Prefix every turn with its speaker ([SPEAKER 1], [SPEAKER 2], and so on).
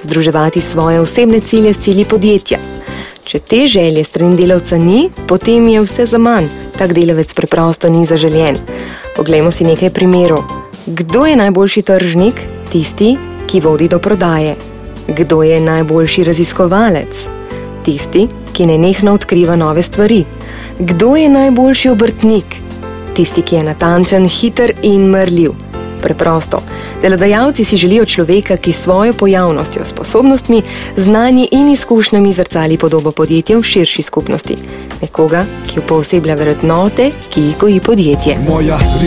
[SPEAKER 1] združevati svoje osebne cilje s cilji podjetja. Če te želje strani delavca ni, potem je vse zaman. Tak delavec preprosto ni zaželjen. Poglejmo si nekaj primerov. Kdo je najboljši tržnik? Tisti, ki vodi do prodaje. Kdo je najboljši raziskovalec? Tisti, ki nenehno odkriva nove stvari. Kdo je najboljši obrtnik? Tisti, ki je natančen, hiter in marljiv. Preprosto. Delodajalci si želijo človeka, ki s svojo pojavnostjo, sposobnostmi, znanji in izkušnjami zrcali podobo podjetja v širši skupnosti. Nekoga, ki pooseblja vrednote, ki jih goji podjetje.
[SPEAKER 2] Moja